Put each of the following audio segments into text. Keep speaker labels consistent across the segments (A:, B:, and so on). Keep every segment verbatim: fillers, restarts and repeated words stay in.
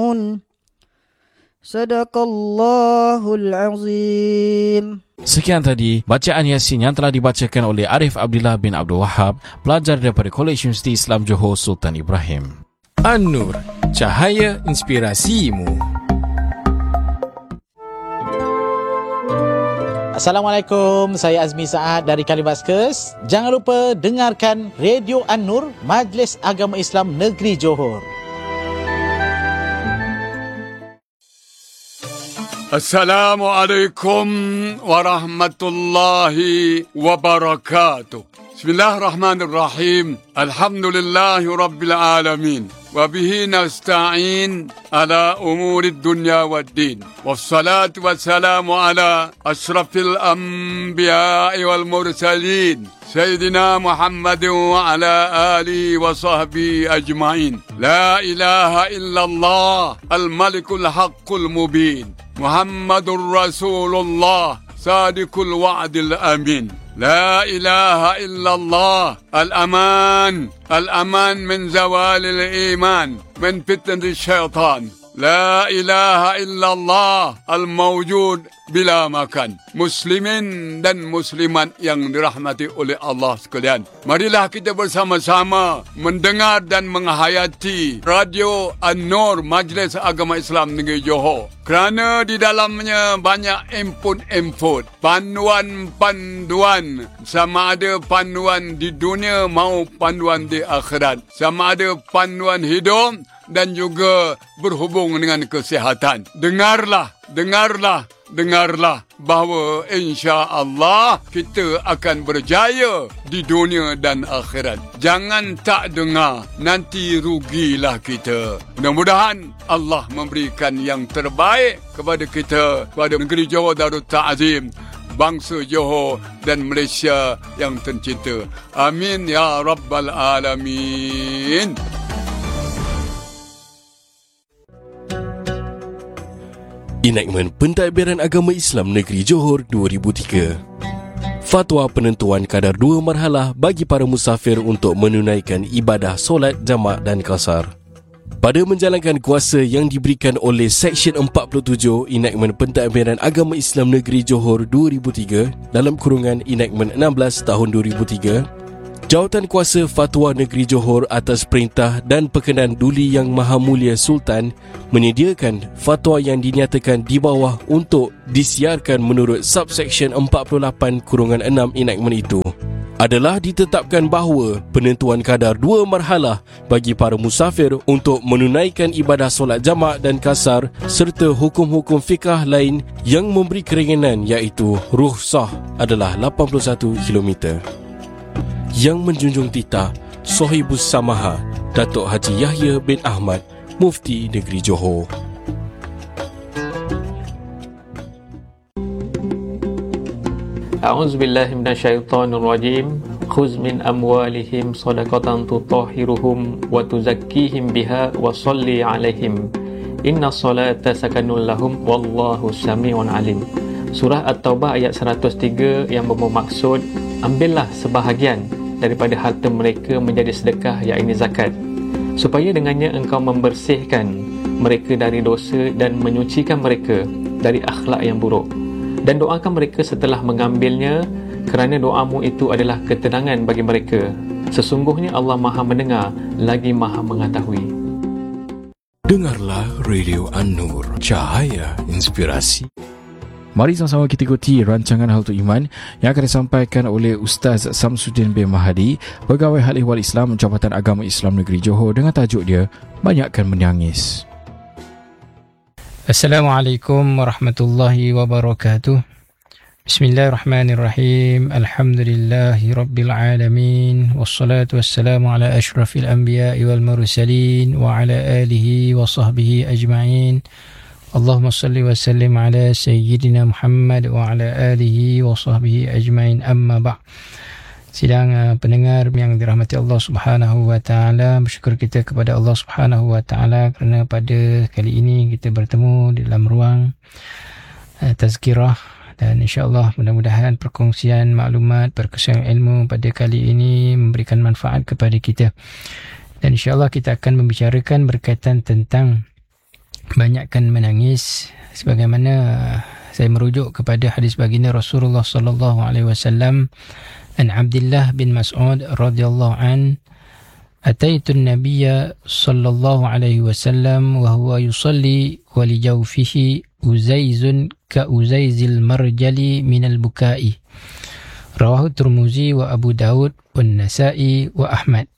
A: يعلمون صدق الله العظيم.
B: Sekian tadi bacaan Yasin yang telah dibacakan oleh Arif Abdillah bin Abdul Wahab, pelajar daripada Kolej Universiti Islam Johor Sultan Ibrahim.
C: An-Nur, cahaya inspirasimu.
D: Assalamualaikum, saya Azmi Saad dari Kalibaskes. Jangan lupa dengarkan Radio An-Nur, Majlis Agama Islam Negeri Johor.
E: Assalamualaikum warahmatullahi wabarakatuh. Bismillahirrahmanirrahim. Alhamdulillahi rabbil alamin. Wabihi nasta'in ala umurid dunya waddin. Wassalatu wassalamu ala ashrafil anbiya'i wal mursalin. Sayyidina Muhammadin wa ala alihi wa sahbihi ajma'in. La ilaha illallah al-malikul haqqul mubin. Muhammadur Rasulullah sadiqul wa'dil amin. لا إله إلا الله الأمان الأمان من زوال الإيمان من فتنة الشيطان. لا إله إلا الله الموجود bila makan. Muslimin dan muslimat yang dirahmati oleh Allah sekalian, marilah kita bersama-sama mendengar dan menghayati Radio An-Nur, Majlis Agama Islam Negeri Johor, kerana di dalamnya banyak input-input, panduan-panduan, sama ada panduan di dunia maupun panduan di akhirat, sama ada panduan hidup dan juga berhubung dengan kesihatan. Dengarlah, dengarlah, dengarlah bahawa insya-Allah kita akan berjaya di dunia dan akhirat. Jangan tak dengar, nanti rugilah kita. Mudah-mudahan Allah memberikan yang terbaik kepada kita, kepada negeri Johor Darut Ta'zim, bangsa Johor dan Malaysia yang tercinta. Amin ya rabbal alamin.
C: Enakmen Pentadbiran Agama Islam Negeri Johor dua ribu tiga. Fatwa penentuan kadar dua marhalah bagi para musafir untuk menunaikan ibadah solat jamak dan qasar. Pada menjalankan kuasa yang diberikan oleh Seksyen empat puluh tujuh Enakmen Pentadbiran Agama Islam Negeri Johor dua ribu tiga dalam kurungan Enakmen enam belas tahun dua ribu tiga, Jawatan Kuasa Fatwa Negeri Johor atas perintah dan perkenan Duli Yang Maha Mulia Sultan menyediakan fatwa yang dinyatakan di bawah untuk disiarkan menurut subseksyen empat puluh lapan kurungan enam enakmen itu adalah ditetapkan bahawa penentuan kadar dua marhalah bagi para musafir untuk menunaikan ibadah solat jamak dan qasar serta hukum-hukum fiqah lain yang memberi keringanan iaitu rukhsah adalah lapan puluh satu kilometer. Yang menjunjung titah Sohibus Samaha Datuk Haji Yahya bin Ahmad, Mufti Negeri Johor.
F: A'udzubillahi minasyaitonirrajim. Khuz min amwalihim shadaqatan tutahhiruhum wa tuzakkihim biha wa shalli 'alaihim. Inna salata sakanun lahum wallahu samiun alim. Surah At-Taubah ayat seratus tiga yang bermaksud, ambillah sebahagian daripada harta mereka menjadi sedekah, iaitu zakat, supaya dengannya engkau membersihkan mereka dari dosa dan menyucikan mereka dari akhlak yang buruk. Dan doakan mereka setelah mengambilnya, kerana doamu itu adalah ketenangan bagi mereka. Sesungguhnya Allah Maha mendengar lagi Maha mengetahui.
C: Dengarlah Radio An-Nur, cahaya inspirasi.
B: Mari sama-sama kita ikuti rancangan Hal Untuk Iman yang akan disampaikan oleh Ustaz Samsuddin bin Mahdi, Pegawai Hal Ehwal Islam Jabatan Agama Islam Negeri Johor, dengan tajuk dia Banyakkan Menangis.
G: Assalamualaikum warahmatullahi wabarakatuh. Bismillahirrahmanirrahim. Alhamdulillahi rabbil alamin. Wassalatu wassalamu ala ashrafil anbiya'i wal mursalin wa ala alihi wa sahbihi ajma'in. Allahumma salli wa sallim ala Sayyidina Muhammad wa ala alihi wa sahbihi ajma'in, amma ba'. Sidang uh, pendengar yang dirahmati Allah Subhanahu wa taala, bersyukur kita kepada Allah Subhanahu wa taala kerana pada kali ini kita bertemu di dalam ruang uh, tazkirah, dan insya-Allah mudah-mudahan perkongsian maklumat, perkongsian ilmu pada kali ini memberikan manfaat kepada kita. Dan insya-Allah kita akan membicarakan berkaitan tentang banyakkan menangis sebagaimana saya merujuk kepada hadis baginda Rasulullah sallallahu alaihi wasallam an Abdullah bin Mas'ud radhiyallahu an ataitu an-nabiyya sallallahu alaihi wasallam wa huwa yusalli wa li jawfihi uzaizun ka uzaizil marjali minal bukai. Rawahu Tirmizi wa Abu Daud wa Nasa'i wa Ahmad.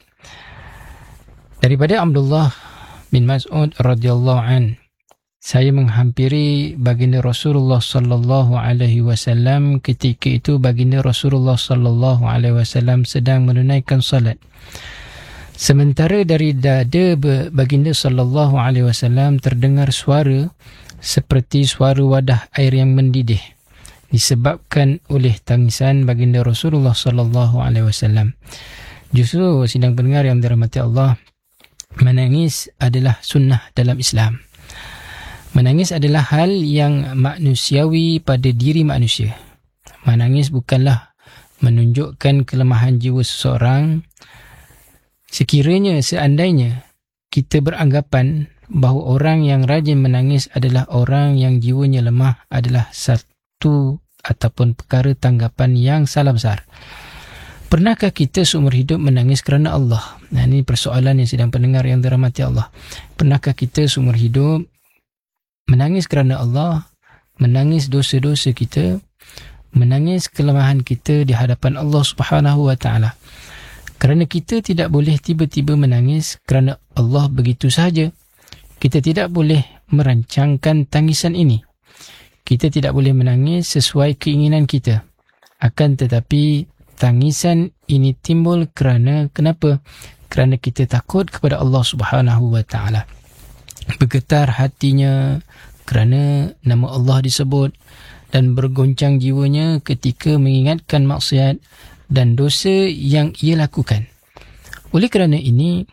G: Daripada Abdullah bin Mas'ud radhiyallahu an, saya menghampiri baginda Rasulullah sallallahu alaihi wasallam ketika itu baginda Rasulullah sallallahu alaihi wasallam sedang menunaikan salat. Sementara dari dada baginda sallallahu alaihi wasallam terdengar suara seperti suara wadah air yang mendidih disebabkan oleh tangisan baginda Rasulullah sallallahu alaihi wasallam. Justru sidang pendengar yang dirahmati Allah, menangis adalah sunnah dalam Islam. Menangis adalah hal yang manusiawi pada diri manusia. Menangis bukanlah menunjukkan kelemahan jiwa seseorang. Sekiranya seandainya kita beranggapan bahawa orang yang rajin menangis adalah orang yang jiwanya lemah, adalah satu ataupun perkara tanggapan yang salah besar. Pernahkah kita seumur hidup menangis kerana Allah? Nah, ini persoalan yang sedang pendengar yang dirahmati Allah. Pernahkah kita seumur hidup menangis kerana Allah, menangis dosa-dosa kita, menangis kelemahan kita di hadapan Allah Subhanahu wa taala? Kerana kita tidak boleh tiba-tiba menangis kerana Allah begitu sahaja. Kita tidak boleh merancangkan tangisan ini. Kita tidak boleh menangis sesuai keinginan kita. Akan tetapi tangisan ini timbul kerana kenapa? Kerana kita takut kepada Allah Subhanahu wa taala. Bergetar hatinya kerana nama Allah disebut dan bergoncang jiwanya ketika mengingatkan maksiat dan dosa yang ia lakukan. Oleh kerana ini,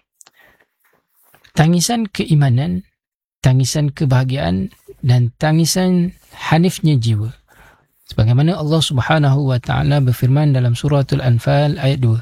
G: tangisan keimanan, tangisan kebahagiaan dan tangisan hanifnya jiwa. Sebagaimana Allah Subhanahu wa taala berfirman dalam suratul Anfal ayat dua.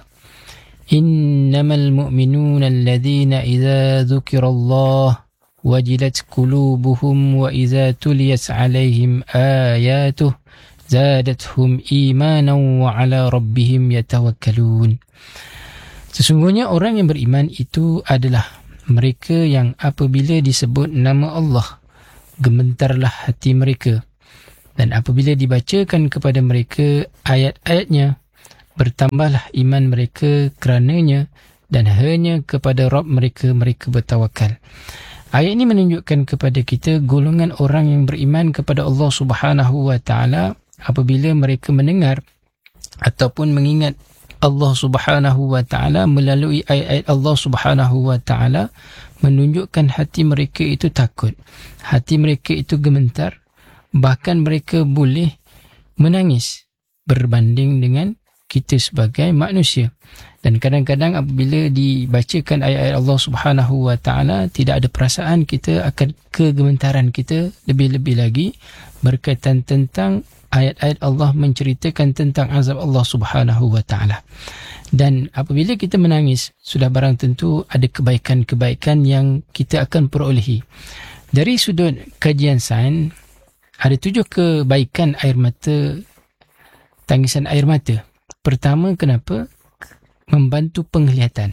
G: Innamal mu'minuna alladhina idza dzukirallah wajilat qulubuhum wa idza tuliyat 'alaihim ayatuhu zadatuhum imanan wa 'ala rabbihim yatawakkalun. Sesungguhnya orang yang beriman itu adalah mereka yang apabila disebut nama Allah, gemetarlah hati mereka, dan apabila dibacakan kepada mereka ayat-ayatnya, bertambahlah iman mereka kerananya, dan hanya kepada Rabb mereka mereka bertawakal. Ayat ini menunjukkan kepada kita golongan orang yang beriman kepada Allah Subhanahu wa taala apabila mereka mendengar ataupun mengingat Allah Subhanahu wa taala melalui ayat-ayat Allah Subhanahu wa taala, menunjukkan hati mereka itu takut, hati mereka itu gemetar, bahkan mereka boleh menangis berbanding dengan kita sebagai manusia. Dan kadang-kadang apabila dibacakan ayat-ayat Allah Subhanahu wa taala, tidak ada perasaan kita akan kegemetaran kita, lebih-lebih lagi berkaitan tentang ayat-ayat Allah menceritakan tentang azab Allah Subhanahu wa taala. Dan apabila kita menangis, sudah barang tentu ada kebaikan-kebaikan yang kita akan perolehi. Dari sudut kajian sains, ada tujuh kebaikan air mata, tangisan air mata. Pertama, kenapa? Membantu penglihatan.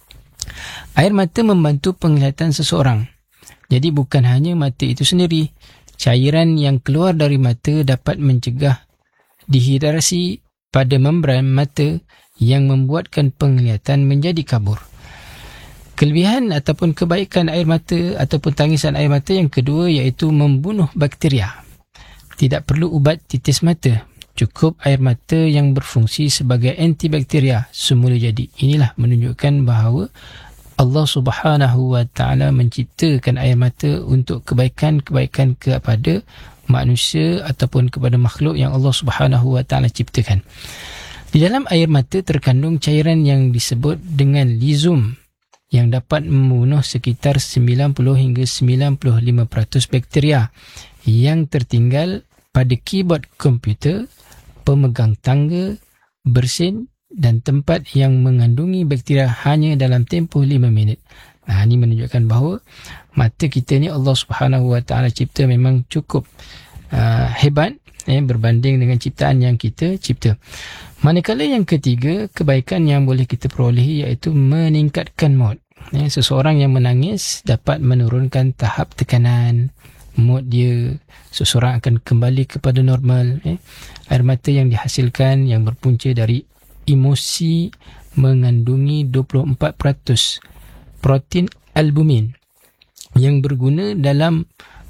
G: Air mata membantu penglihatan seseorang. Jadi bukan hanya mata itu sendiri. Cairan yang keluar dari mata dapat mencegah dehidrasi pada membran mata yang membuatkan penglihatan menjadi kabur. Kelebihan ataupun kebaikan air mata ataupun tangisan air mata yang kedua iaitu membunuh bakteria. Tidak perlu ubat titis mata. Cukup air mata yang berfungsi sebagai antibakteria semula jadi. Inilah menunjukkan bahawa Allah Subhanahu wa taala menciptakan air mata untuk kebaikan-kebaikan kepada manusia ataupun kepada makhluk yang Allah Subhanahu wa taala ciptakan. Di dalam air mata terkandung cairan yang disebut dengan lizum yang dapat membunuh sekitar sembilan puluh hingga sembilan puluh lima peratus bakteria yang tertinggal pada keyboard komputer, pemegang tangga, bersin dan tempat yang mengandungi bakteria hanya dalam tempoh lima minit. Nah, ini menunjukkan bahawa Mata kita ni Allah Subhanahu Wa Taala cipta memang cukup uh, hebat eh, berbanding dengan ciptaan yang kita cipta. Manakala yang ketiga, kebaikan yang boleh kita perolehi iaitu meningkatkan mood. Eh, seseorang yang menangis dapat menurunkan tahap tekanan mood dia. Seseorang akan kembali kepada normal. Eh. Air mata yang dihasilkan yang berpunca dari emosi mengandungi dua puluh empat peratus protein albumin yang berguna dalam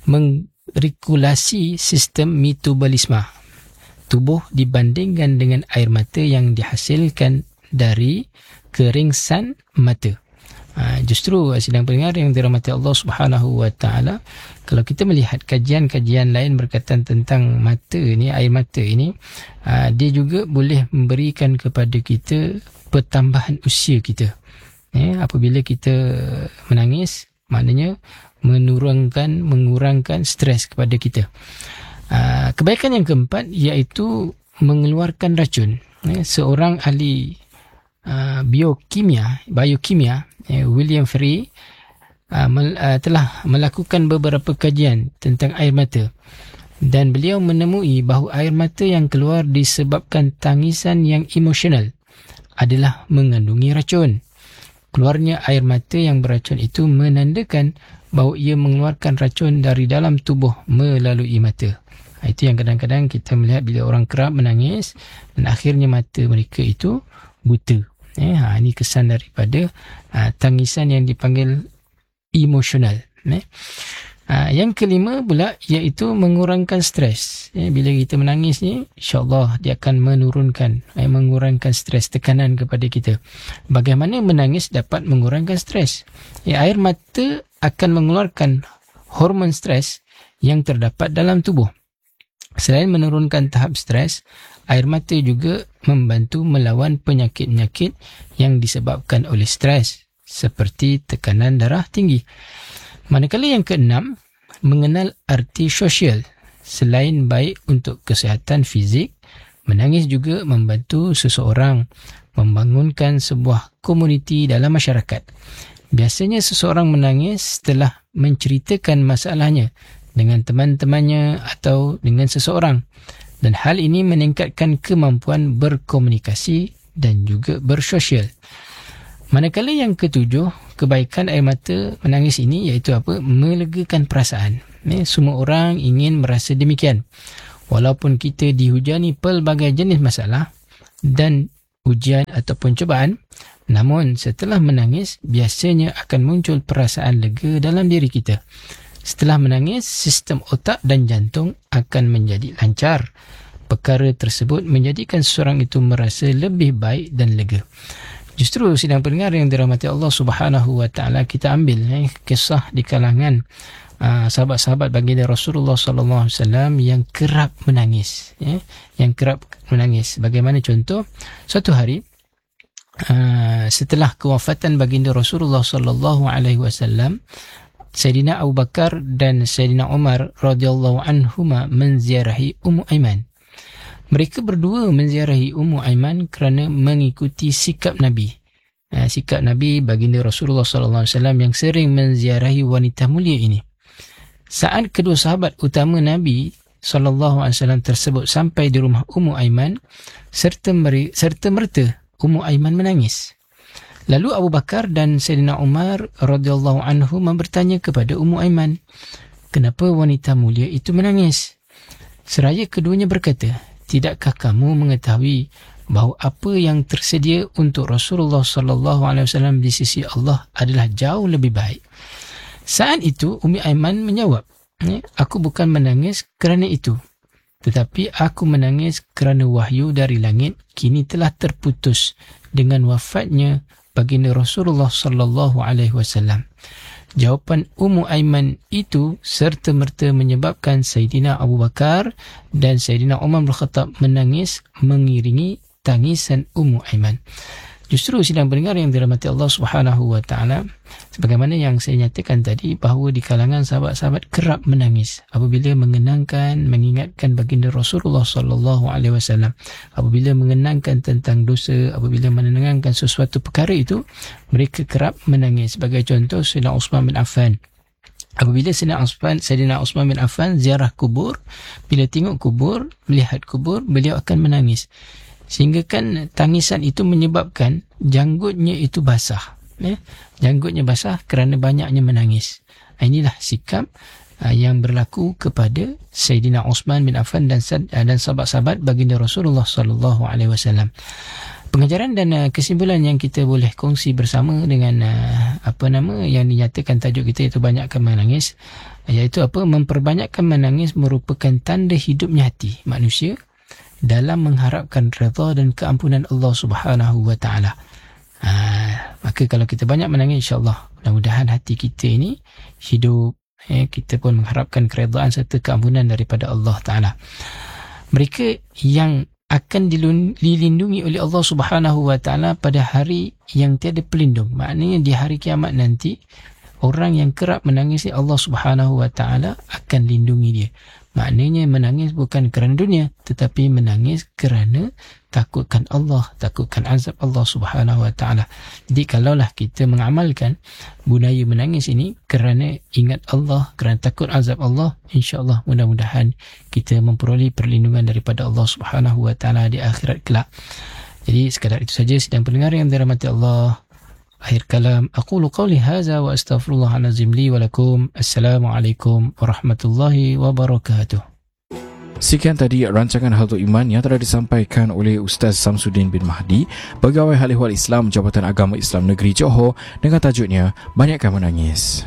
G: meregulasi sistem metabolisme tubuh dibandingkan dengan air mata yang dihasilkan dari keringsan mata. Ha, justru sidang pendengar yang dirahmati Allah Subhanahu Wa Taala, kalau kita melihat kajian-kajian lain berkaitan tentang mata ni, air mata ini, ha, dia juga boleh memberikan kepada kita pertambahan usia kita. Eh, apabila kita menangis, maknanya menurunkan, mengurangkan stres kepada kita. Uh, kebaikan yang keempat iaitu mengeluarkan racun. Eh, seorang ahli uh, biokimia, biokimia eh, William Frey uh, mel, uh, telah melakukan beberapa kajian tentang air mata, dan beliau menemui bahawa air mata yang keluar disebabkan tangisan yang emosional adalah mengandungi racun. Keluarnya air mata yang beracun itu menandakan bahawa ia mengeluarkan racun dari dalam tubuh melalui mata. Itu yang kadang-kadang kita melihat bila orang kerap menangis dan akhirnya mata mereka itu buta. Eh, ha, ini kesan daripada ha, tangisan yang dipanggil emosional. Eh. Ha, yang kelima pula iaitu mengurangkan stres. Eh, bila kita menangis ni, insyaAllah dia akan menurunkan, eh, mengurangkan stres, tekanan kepada kita. Bagaimana menangis dapat mengurangkan stres? Eh, air mata akan mengeluarkan hormon stres yang terdapat dalam tubuh. Selain menurunkan tahap stres, air mata juga membantu melawan penyakit-penyakit yang disebabkan oleh stres, seperti tekanan darah tinggi. Manakala yang keenam, mengenal arti sosial. Selain baik untuk kesihatan fizik, menangis juga membantu seseorang membangunkan sebuah komuniti dalam masyarakat. Biasanya seseorang menangis setelah menceritakan masalahnya dengan teman-temannya atau dengan seseorang, dan hal ini meningkatkan kemampuan berkomunikasi dan juga bersosial. Manakala yang ketujuh, kebaikan air mata menangis ini iaitu apa? Melegakan perasaan. Eh, semua orang ingin merasa demikian. Walaupun kita dihujani pelbagai jenis masalah dan ujian ataupun cubaan, namun setelah menangis biasanya akan muncul perasaan lega dalam diri kita. Setelah menangis, sistem otak dan jantung akan menjadi lancar. Perkara tersebut menjadikan seseorang itu merasa lebih baik dan lega. Justru sidang pendengar yang dirahmati Allah Subhanahu Wa Taala, kita ambil eh, kisah di kalangan uh, sahabat-sahabat baginda Rasulullah sallallahu alaihi wasallam yang kerap menangis, eh, yang kerap menangis. Bagaimana contoh? Suatu hari uh, setelah kewafatan baginda Rasulullah sallallahu alaihi wasallam, Sayyidina Abu Bakar dan Sayyidina Umar radhiyallahu anhuma menziarahi Ummu Aiman. Mereka berdua menziarahi Ummu Aiman kerana mengikuti sikap Nabi. Ha, sikap Nabi baginda Rasulullah sallallahu alaihi wasallam yang sering menziarahi wanita mulia ini. Saat kedua sahabat utama Nabi sallallahu alaihi wasallam tersebut sampai di rumah Ummu Aiman, serta meri, serta merta Ummu Aiman menangis. Lalu Abu Bakar dan Sayyidina Umar radhiyallahu anhu bertanya kepada Ummu Aiman, kenapa wanita mulia itu menangis? Seraya keduanya berkata, tidakkah kamu mengetahui bahawa apa yang tersedia untuk Rasulullah sallallahu alaihi wasallam di sisi Allah adalah jauh lebih baik? Saat itu Ummu Aiman menjawab, aku bukan menangis kerana itu, tetapi aku menangis kerana wahyu dari langit kini telah terputus dengan wafatnya baginda Rasulullah sallallahu alaihi wasallam. Jawapan Ummu Aiman itu serta-merta menyebabkan Sayyidina Abu Bakar dan Sayyidina Umar bin Khattab menangis mengiringi tangisan Ummu Aiman. Justru sidang pendengar yang dirahmati Allah Subhanahu Wa Taala, sebagaimana yang saya nyatakan tadi, bahawa di kalangan sahabat-sahabat kerap menangis apabila mengenangkan, mengingatkan baginda Rasulullah sallallahu alaihi wasallam, apabila mengenangkan tentang dosa, apabila menenangkan sesuatu perkara itu, mereka kerap menangis. Sebagai contoh, Sayyidina Uthman bin Affan Apabila Sayyidina Uthman, Sayyidina Uthman bin Affan ziarah kubur, bila tengok kubur, melihat kubur, beliau akan menangis. Sehingga kan tangisan itu menyebabkan janggutnya itu basah. Ya? Janggutnya basah kerana banyaknya menangis. Inilah sikap uh, yang berlaku kepada Sayyidina Uthman bin Affan dan, uh, dan sahabat-sahabat baginda Rasulullah sallallahu alaihi wasallam. Pengajaran dan uh, kesimpulan yang kita boleh kongsi bersama dengan uh, apa nama yang dinyatakan tajuk kita, iaitu banyakkan menangis, iaitu apa, memperbanyakkan menangis merupakan tanda hidupnya hati manusia dalam mengharapkan redha dan keampunan Allah Subhanahu wa taala. Uh, maka kalau kita banyak menangis, insya-Allah mudah-mudahan hati kita ini hidup, eh, kita pun mengharapkan keredaan serta keampunan daripada Allah taala. Mereka yang akan dilindungi oleh Allah Subhanahu wa taala pada hari yang tiada pelindung. Maknanya di hari kiamat nanti, orang yang kerap menangis, Allah Subhanahu wa taala akan lindungi dia. Maknanya menangis bukan kerana dunia, tetapi menangis kerana takutkan Allah, takutkan azab Allah Subhanahu wa taala. Jadi kalaulah kita mengamalkan budaya menangis ini kerana ingat Allah, kerana takut azab Allah, insya-Allah mudah-mudahan kita memperoleh perlindungan daripada Allah Subhanahu wa taala di akhirat kelak. Jadi sekadar itu saja sidang pendengar yang dirahmati Allah. Akhir kalam, aqulu qawli hadza wa astaghfirullahal azim li wa lakum. Assalamualaikum warahmatullahi wabarakatuh.
B: Sekian tadi rancangan Haltul Iman yang telah disampaikan oleh Ustaz Samsudin bin Mahdi, Pegawai Hal Ehwal Islam Jabatan Agama Islam Negeri Johor, dengan tajuknya Banyakkan Menangis.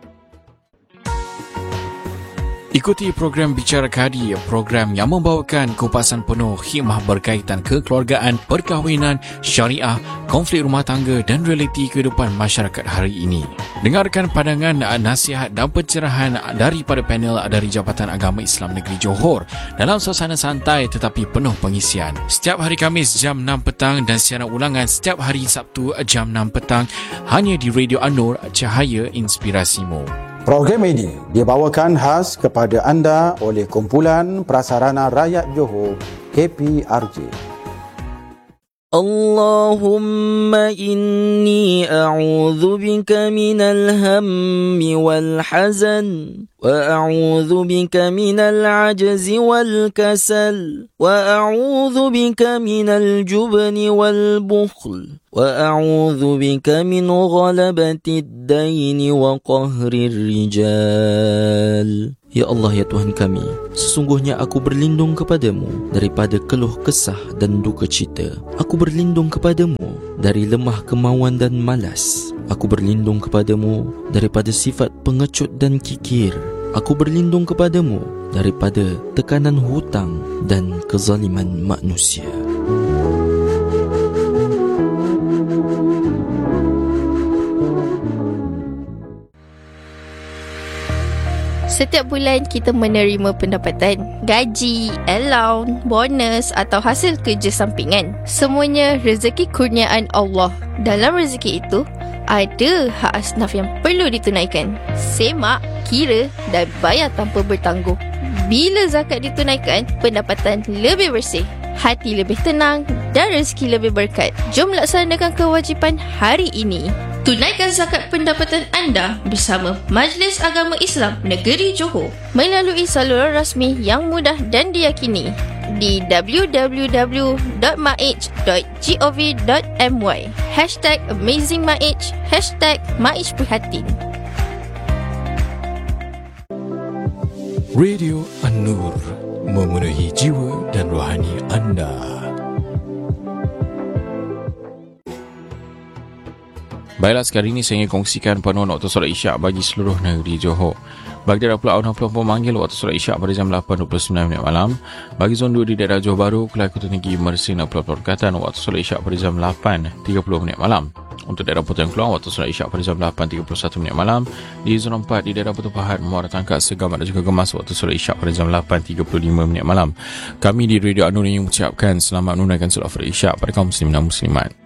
B: Ikuti program Bicara Kadi, program yang membawakan kupasan penuh hikmah berkaitan kekeluargaan, perkahwinan, syariah, konflik rumah tangga dan realiti kehidupan masyarakat hari ini. Dengarkan pandangan, nasihat dan pencerahan daripada panel dari Jabatan Agama Islam Negeri Johor dalam suasana santai tetapi penuh pengisian. Setiap hari Khamis jam enam petang dan siaran ulangan setiap hari Sabtu jam enam petang hanya di Radio An-Nur, Cahaya Inspirasimu.
H: Program ini dibawakan khas kepada anda oleh Kumpulan Prasarana Rakyat Johor, K P R J.
I: اللهم إني أعوذ بك من الهم والحزن وأعوذ بك من العجز والكسل وأعوذ بك من الجبن والبخل وأعوذ بك من غلبة الدين وقهر الرجال. Ya Allah, ya Tuhan kami, sesungguhnya aku berlindung kepadamu daripada keluh kesah dan duka cita. Aku berlindung kepadamu dari lemah kemauan dan malas. Aku berlindung kepadamu daripada sifat pengecut dan kikir. Aku berlindung kepadamu daripada tekanan hutang dan kezaliman manusia.
J: Setiap bulan kita menerima pendapatan, gaji, allowance, bonus atau hasil kerja sampingan. Semuanya rezeki kurniaan Allah. Dalam rezeki itu, ada hak asnaf yang perlu ditunaikan. Semak, kira dan bayar tanpa bertangguh. Bila zakat ditunaikan, pendapatan lebih bersih, hati lebih tenang dan rezeki lebih berkat. Jom laksanakan kewajipan hari ini. Tunaikan zakat pendapatan anda bersama Majlis Agama Islam Negeri Johor melalui saluran rasmi yang mudah dan diyakini di w w w dot maij dot gov dot my, hashtag AmazingMaij, hashtag Maij Prihatin.
C: Radio An-Nur, memenuhi jiwa dan rohani anda.
B: Baiklah, sekarang ini saya ingin kongsikan penuh waktu solat Isyak bagi seluruh negeri Johor. Bagi daerah Pulau Awang Pulau memanggil waktu solat Isyak pada jam lapan dua puluh sembilan minit malam. Bagi zon dua di daerah Johor Bahru, Kelai Kota Tinggi, Mersing dan Pulau Perkatan, waktu solat Isyak pada jam lapan tiga puluh minit malam. Untuk daerah Pulau Keluang, waktu solat Isyak pada jam lapan tiga puluh satu minit malam. Di zon empat di daerah Pulau Pahat, Muara Tangkak, Segamat dan juga Gemas, waktu solat Isyak pada jam lapan tiga puluh lima minit malam. Kami di Radio An-Nur ingin mengucapkan selamat menunaikan solat Isyak pada kaum muslimin dan muslimat.